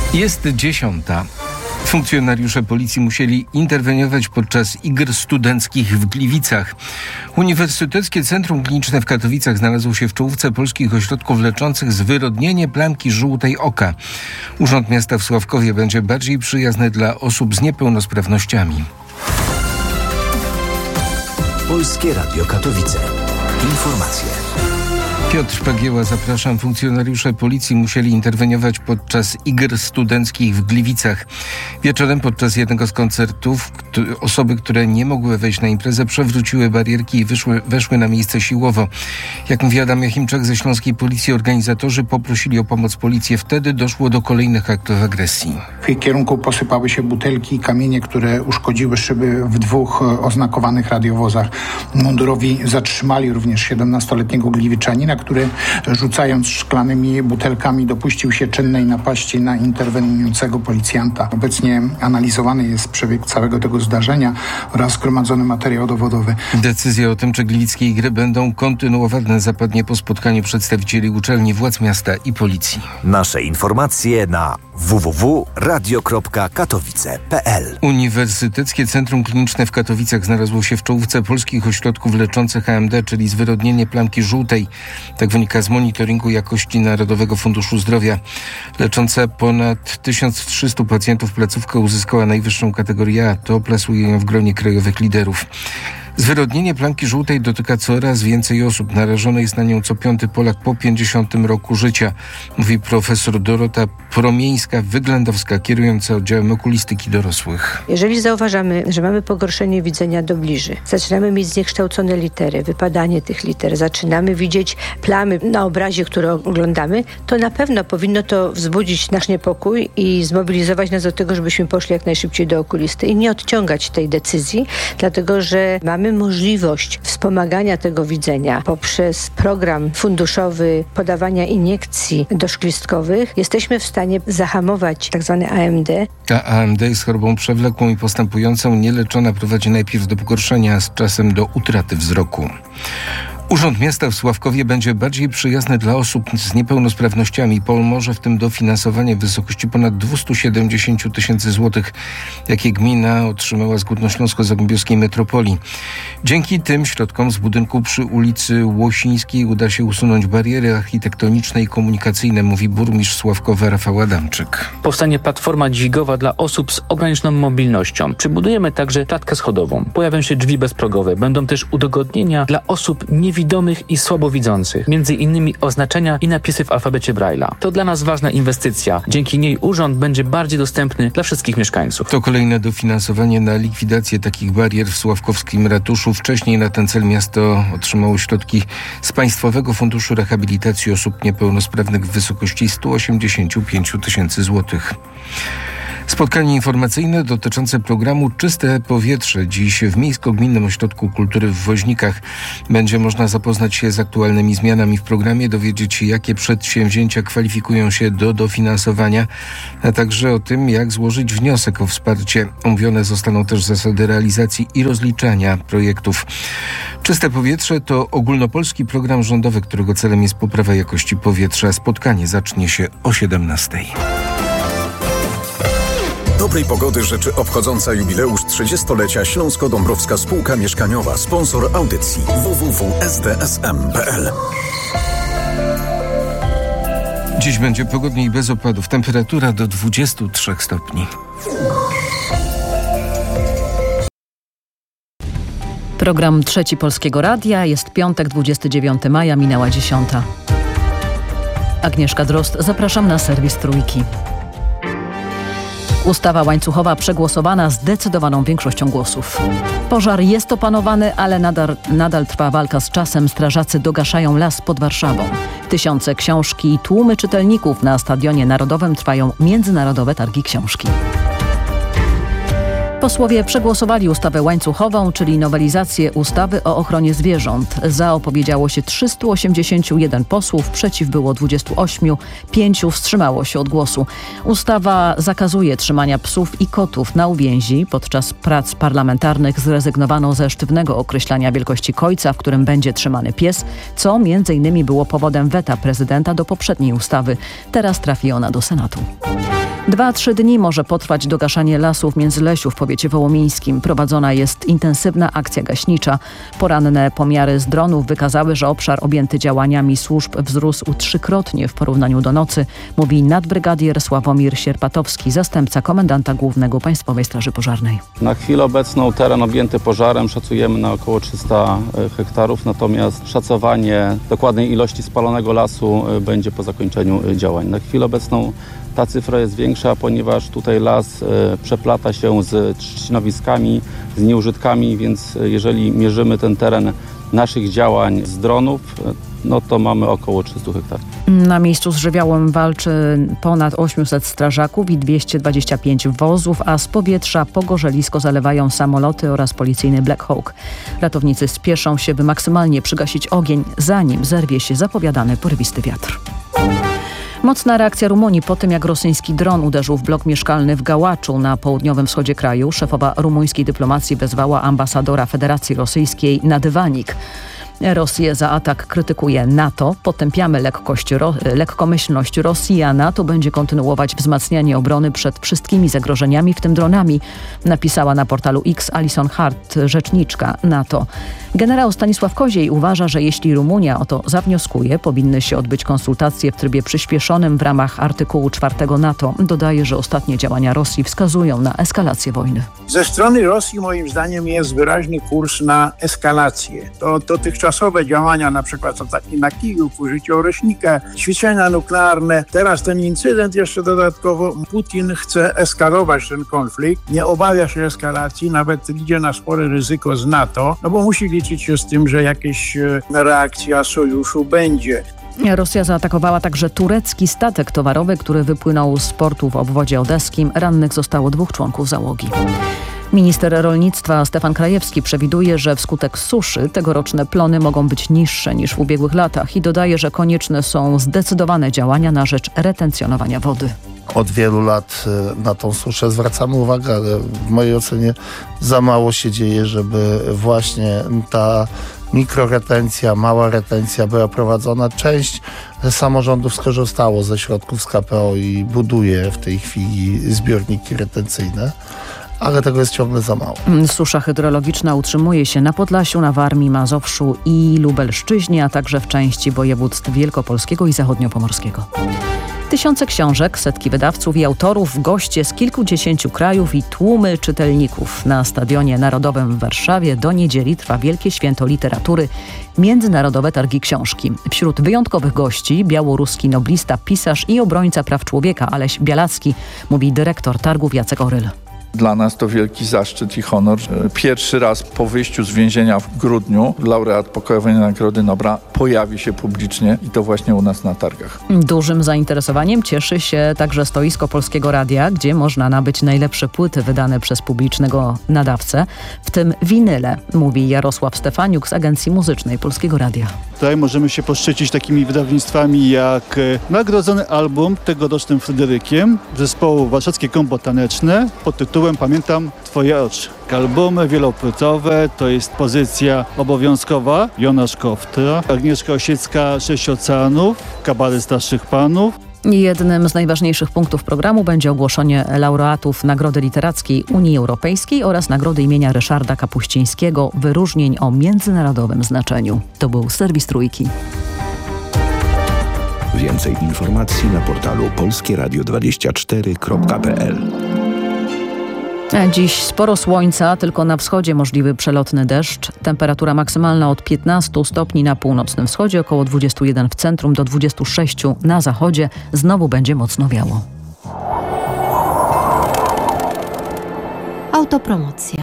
Jest 10. Funkcjonariusze policji musieli interweniować podczas iger studenckich w Gliwicach. Uniwersyteckie Centrum Kliniczne w Katowicach znalazło się w czołówce polskich ośrodków leczących zwyrodnienie plamki żółtej oka. Urząd Miasta w Sławkowie będzie bardziej przyjazny dla osób z niepełnosprawnościami. Polskie Radio Katowice. Informacje. Piotr Pagieła, zapraszam. Funkcjonariusze policji musieli interweniować podczas iger studenckich w Gliwicach. Wieczorem podczas jednego z koncertów osoby, które nie mogły wejść na imprezę, przewróciły barierki i weszły na miejsce siłowo. Jak mówi Adam Jachimczak ze Śląskiej Policji, organizatorzy poprosili o pomoc policję. Wtedy doszło do kolejnych aktów agresji. W ich kierunku posypały się butelki i kamienie, które uszkodziły szyby w 2 oznakowanych radiowozach. Mundurowi zatrzymali również 17-letniego gliwiczanina, który rzucając szklanymi butelkami dopuścił się czynnej napaści na interweniującego policjanta. Obecnie analizowany jest przebieg całego tego zdarzenia oraz zgromadzony materiał dowodowy. Decyzja o tym, czy gliwickie igry będą kontynuowane, zapadnie po spotkaniu przedstawicieli uczelni, władz miasta i policji. Nasze informacje na www.radio.katowice.pl. Uniwersyteckie Centrum Kliniczne w Katowicach znalazło się w czołówce polskich ośrodków leczących AMD, czyli zwyrodnienie plamki żółtej. Tak wynika z monitoringu jakości Narodowego Funduszu Zdrowia. Lecząca ponad 1300 pacjentów placówka uzyskała najwyższą kategorię A. To plasuje ją w gronie krajowych liderów. Zwyrodnienie plamki żółtej dotyka coraz więcej osób. Narażony jest na nią co 5. Polak po 50 roku życia, mówi profesor Dorota Promieńska-Wyględowska, kierująca oddziałem okulistyki dorosłych. Jeżeli zauważamy, że mamy pogorszenie widzenia do bliży, zaczynamy mieć zniekształcone litery, wypadanie tych liter, zaczynamy widzieć plamy na obrazie, który oglądamy, to na pewno powinno to wzbudzić nasz niepokój i zmobilizować nas do tego, żebyśmy poszli jak najszybciej do okulisty i nie odciągać tej decyzji, dlatego że mamy możliwość wspomagania tego widzenia poprzez program funduszowy podawania iniekcji doszklistkowych. Jesteśmy w stanie zahamować tzw. AMD. A AMD jest chorobą przewlekłą i postępującą. Nieleczona prowadzi najpierw do pogorszenia, a z czasem do utraty wzroku. Urząd Miasta w Sławkowie będzie bardziej przyjazny dla osób z niepełnosprawnościami. Pomoże w tym dofinansowanie w wysokości ponad 270 000 złotych, jakie gmina otrzymała z Górnośląsko-Zagłębiowskiej Metropolii. Dzięki tym środkom z budynku przy ulicy Łosińskiej uda się usunąć bariery architektoniczne i komunikacyjne, mówi burmistrz Sławkowa Rafał Adamczyk. Powstanie platforma dźwigowa dla osób z ograniczoną mobilnością. Przybudujemy także klatkę schodową. Pojawią się drzwi bezprogowe. Będą też udogodnienia dla osób niewidomych i słabowidzących, między innymi oznaczenia i napisy w alfabecie Braille'a. To dla nas ważna inwestycja. Dzięki niej urząd będzie bardziej dostępny dla wszystkich mieszkańców. To kolejne dofinansowanie na likwidację takich barier w sławkowskim ratuszu. Wcześniej na ten cel miasto otrzymało środki z Państwowego Funduszu Rehabilitacji Osób Niepełnosprawnych w wysokości 185 000 złotych. Spotkanie informacyjne dotyczące programu Czyste Powietrze. Dziś w Miejsko-Gminnym Ośrodku Kultury w Woźnikach będzie można zapoznać się z aktualnymi zmianami w programie, dowiedzieć się, jakie przedsięwzięcia kwalifikują się do dofinansowania, a także o tym, jak złożyć wniosek o wsparcie. Omówione zostaną też zasady realizacji i rozliczania projektów. Czyste Powietrze to ogólnopolski program rządowy, którego celem jest poprawa jakości powietrza. Spotkanie zacznie się o 17:00. Dobrej pogody życzy obchodząca jubileusz 30-lecia Śląsko-Dąbrowska Spółka Mieszkaniowa, sponsor audycji www.sdsm.pl. Dziś będzie pogodnie i bez opadów. Temperatura do 23 stopni. Program Trzeci Polskiego Radia. Jest piątek, 29 maja, minęła 10:00. Agnieszka Drozd, zapraszam na serwis Trójki. Ustawa łańcuchowa przegłosowana zdecydowaną większością głosów. Pożar jest opanowany, ale nadal trwa walka z czasem. Strażacy dogaszają las pod Warszawą. Tysiące książki i tłumy czytelników na Stadionie Narodowym trwają międzynarodowe targi książki. Posłowie przegłosowali ustawę łańcuchową, czyli nowelizację ustawy o ochronie zwierząt. Za opowiedziało się 381 posłów, przeciw było 28, 5 wstrzymało się od głosu. Ustawa zakazuje trzymania psów i kotów na uwięzi. Podczas prac parlamentarnych zrezygnowano ze sztywnego określania wielkości kojca, w którym będzie trzymany pies, co m.in. było powodem weta prezydenta do poprzedniej ustawy. Teraz trafi ona do Senatu. 2-3 dni może potrwać dogaszanie lasów Międzylesiu w powiecie wołomińskim. Prowadzona jest intensywna akcja gaśnicza. Poranne pomiary z dronów wykazały, że obszar objęty działaniami służb wzrósł 3-krotnie w porównaniu do nocy, mówi nadbrygadier Sławomir Sierpatowski, zastępca komendanta głównego Państwowej Straży Pożarnej. Na chwilę obecną teren objęty pożarem szacujemy na około 300 hektarów, natomiast szacowanie dokładnej ilości spalonego lasu będzie po zakończeniu działań. Na chwilę obecną ta cyfra jest większa, ponieważ tutaj las przeplata się z trzcinowiskami, z nieużytkami, więc jeżeli mierzymy ten teren naszych działań z dronów, no to mamy około 300 hektarów. Na miejscu z żywiołem walczy ponad 800 strażaków i 225 wozów, a z powietrza pogorzelisko zalewają samoloty oraz policyjny Black Hawk. Ratownicy spieszą się, by maksymalnie przygasić ogień, zanim zerwie się zapowiadany porywisty wiatr. Mocna reakcja Rumunii po tym, jak rosyjski dron uderzył w blok mieszkalny w Gałaczu na południowym wschodzie kraju. Szefowa rumuńskiej dyplomacji wezwała ambasadora Federacji Rosyjskiej na dywanik. Rosję za atak krytykuje NATO. Potępiamy lekkomyślność Rosji, a NATO będzie kontynuować wzmacnianie obrony przed wszystkimi zagrożeniami, w tym dronami, napisała na portalu X Alison Hart, rzeczniczka NATO. Generał Stanisław Koziej uważa, że jeśli Rumunia o to zawnioskuje, powinny się odbyć konsultacje w trybie przyspieszonym w ramach artykułu 4 NATO. Dodaje, że ostatnie działania Rosji wskazują na eskalację wojny. Ze strony Rosji moim zdaniem jest wyraźny kurs na eskalację. To dotychczasowe działania, na przykład ataki na Kijów, użycie Orośnika, ćwiczenia nuklearne. Teraz ten incydent jeszcze dodatkowo. Putin chce eskalować ten konflikt. Nie obawia się eskalacji, nawet idzie na spore ryzyko z NATO, no bo musi liczyć się z tym, że jakaś reakcja sojuszu będzie. Rosja zaatakowała także turecki statek towarowy, który wypłynął z portu w obwodzie odeskim. Rannych zostało 2 członków załogi. Minister rolnictwa Stefan Krajewski przewiduje, że wskutek suszy tegoroczne plony mogą być niższe niż w ubiegłych latach i dodaje, że konieczne są zdecydowane działania na rzecz retencjonowania wody. Od wielu lat na tą suszę zwracamy uwagę, ale w mojej ocenie za mało się dzieje, żeby właśnie ta mikroretencja, mała retencja była prowadzona. Część samorządów skorzystało ze środków z KPO i buduje w tej chwili zbiorniki retencyjne, ale tego jest ciągle za mało. Susza hydrologiczna utrzymuje się na Podlasiu, na Warmii, Mazowszu i Lubelszczyźnie, a także w części województw wielkopolskiego i zachodniopomorskiego. Tysiące książek, setki wydawców i autorów, goście z kilkudziesięciu krajów i tłumy czytelników. Na Stadionie Narodowym w Warszawie do niedzieli trwa Wielkie Święto Literatury – Międzynarodowe Targi Książki. Wśród wyjątkowych gości białoruski noblista, pisarz i obrońca praw człowieka Aleś Bialacki, mówi dyrektor targów Jacek Oryl. Dla nas to wielki zaszczyt i honor. Pierwszy raz po wyjściu z więzienia w grudniu laureat Pokojowej Nagrody Nobla pojawi się publicznie i to właśnie u nas na targach. Dużym zainteresowaniem cieszy się także stoisko Polskiego Radia, gdzie można nabyć najlepsze płyty wydane przez publicznego nadawcę, w tym winyle, mówi Jarosław Stefaniuk z Agencji Muzycznej Polskiego Radia. Tutaj możemy się poszczycić takimi wydawnictwami jak nagrodzony album tegorocznym Fryderykiem zespołu Warszawskie Kombo Taneczne pod tytułem Pamiętam Twoje oczy. Albumy wielopłytowe to jest pozycja obowiązkowa. Jonasz Koftra, Agnieszka Osiecka, 6 oceanów, Kabaret Starszych Panów. Jednym z najważniejszych punktów programu będzie ogłoszenie laureatów Nagrody Literackiej Unii Europejskiej oraz Nagrody imienia Ryszarda Kapuścińskiego, wyróżnień o międzynarodowym znaczeniu. To był serwis Trójki. Więcej informacji na portalu polskieradio24.pl. Dziś sporo słońca, tylko na wschodzie możliwy przelotny deszcz. Temperatura maksymalna od 15 stopni na północnym wschodzie, około 21 w centrum do 26 na zachodzie. Znowu będzie mocno wiało. Autopromocja.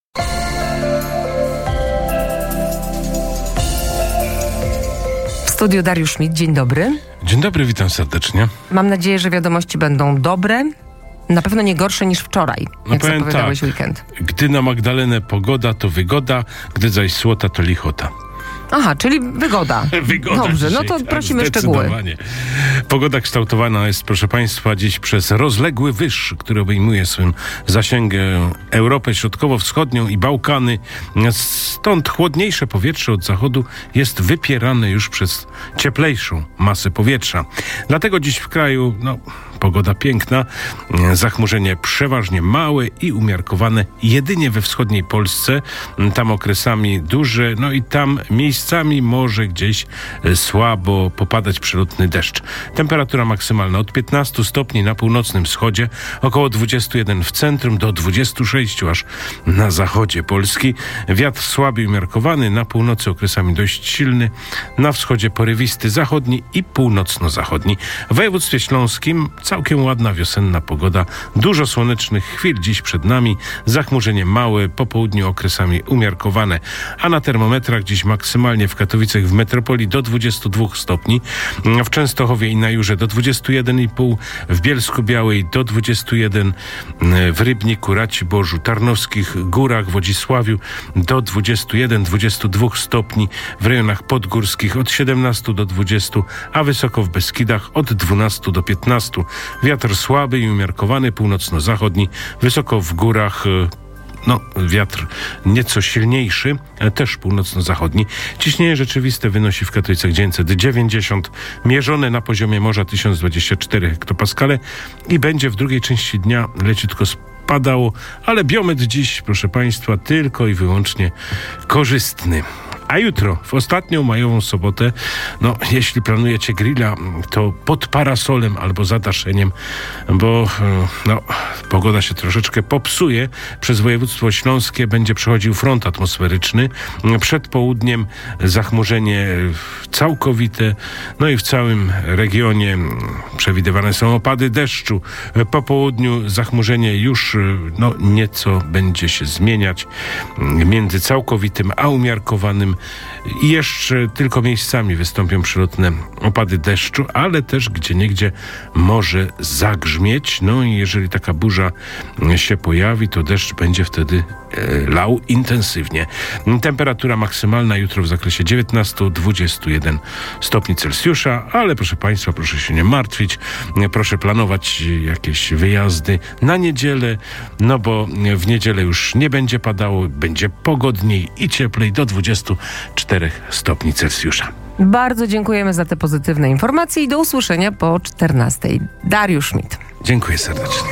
W studiu Dariusz Schmidt, dzień dobry. Dzień dobry, witam serdecznie. Mam nadzieję, że wiadomości będą dobre. Na pewno nie gorsze niż wczoraj, jak zapowiadałeś weekend. Gdy na Magdalenę pogoda, to wygoda, gdy zaś słota, to lichota. Aha, czyli wygoda. Wygoda. Dobrze, dzisiaj, no to tak, prosimy szczegóły. Pogoda kształtowana jest, proszę Państwa, dziś przez rozległy wyż, który obejmuje swym zasięgiem Europę Środkowo-Wschodnią i Bałkany. Stąd chłodniejsze powietrze od zachodu jest wypierane już przez cieplejszą masę powietrza. Dlatego dziś w kraju pogoda piękna, zachmurzenie przeważnie małe i umiarkowane jedynie we wschodniej Polsce, tam okresami duże, no i tam miejscami może gdzieś słabo popadać przelotny deszcz. Temperatura maksymalna od 15 stopni na północnym wschodzie, około 21 w centrum, do 26 aż na zachodzie Polski. Wiatr słaby i umiarkowany, na północy okresami dość silny, na wschodzie porywisty zachodni i północno-zachodni. W województwie śląskim całkiem ładna wiosenna pogoda, dużo słonecznych chwil dziś przed nami, zachmurzenie małe, po południu okresami umiarkowane, a na termometrach dziś maksymalnie w Katowicach w metropolii do 22 stopni, w Częstochowie i na Jurze do 21,5, w Bielsku-Białej do 21, w Rybniku, Raciborzu, Tarnowskich Górach, Wodzisławiu do 21-22 stopni, w rejonach podgórskich od 17 do 20, a wysoko w Beskidach od 12 do 15. Wiatr słaby i umiarkowany, północno-zachodni, wysoko w górach wiatr nieco silniejszy, też północno-zachodni. Ciśnienie rzeczywiste wynosi w Katowicach 990, mierzone na poziomie morza 1024 hektopaskale i będzie w drugiej części dnia leciutko spadało, ale biometr dziś, proszę Państwa, tylko i wyłącznie korzystny. A jutro, w ostatnią majową sobotę, jeśli planujecie grilla, to pod parasolem albo zadaszeniem, bo pogoda się troszeczkę popsuje. Przez województwo śląskie będzie przechodził front atmosferyczny. Przed południem zachmurzenie całkowite, i w całym regionie przewidywane są opady deszczu. Po południu zachmurzenie już nieco będzie się zmieniać między całkowitym a umiarkowanym. I jeszcze tylko miejscami wystąpią przelotne opady deszczu, ale też gdzieniegdzie może zagrzmieć. I jeżeli taka burza się pojawi, to deszcz będzie wtedy lał intensywnie. Temperatura maksymalna jutro w zakresie 19-21 stopni Celsjusza, ale proszę Państwa, proszę się nie martwić, proszę planować jakieś wyjazdy na niedzielę, bo w niedzielę już nie będzie padało, będzie pogodniej i cieplej do 24 stopni Celsjusza. Bardzo dziękujemy za te pozytywne informacje i do usłyszenia po 14. Dariusz Schmidt. Dziękuję serdecznie.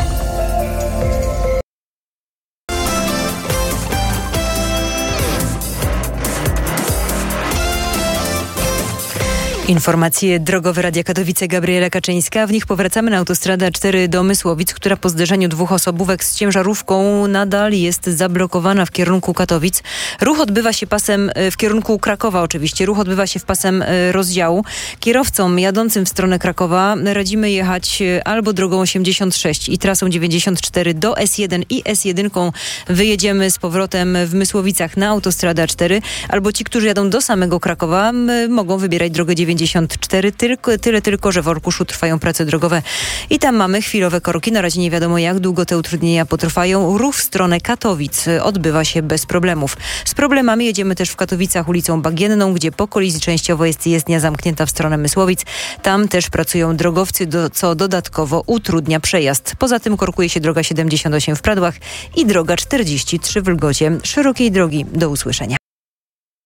Informacje drogowe Radia Katowice, Gabriela Kaczyńska. W nich powracamy na autostradę A4 do Mysłowic, która po zderzeniu dwóch osobówek z ciężarówką nadal jest zablokowana w kierunku Katowic. Ruch odbywa się pasem w kierunku Krakowa oczywiście. Ruch odbywa się w pasem rozdziału. Kierowcom jadącym w stronę Krakowa radzimy jechać albo drogą 86 i trasą 94 do S1 i S1 wyjedziemy z powrotem w Mysłowicach na autostradę A4, albo ci, którzy jadą do samego Krakowa, mogą wybierać drogę 94. Tyle tylko, że w Orkuszu trwają prace drogowe i tam mamy chwilowe korki. Na razie nie wiadomo, jak długo te utrudnienia potrwają. Ruch w stronę Katowic odbywa się bez problemów. Z problemami jedziemy też w Katowicach ulicą Bagienną, gdzie po kolizji częściowo jest jezdnia zamknięta w stronę Mysłowic. Tam też pracują drogowcy, co dodatkowo utrudnia przejazd. Poza tym korkuje się droga 78 w Pradłach i droga 43 w Lgocie. Szerokiej drogi. Do usłyszenia.